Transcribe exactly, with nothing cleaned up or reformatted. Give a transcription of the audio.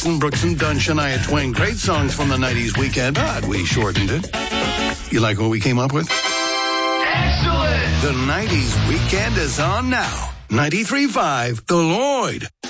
Brooks and Dunn, Shania Twain. Great songs from the nineties weekend, but we shortened it. You like what we came up with? Excellent! The nineties weekend is on now. ninety-three point five, The Lloyd.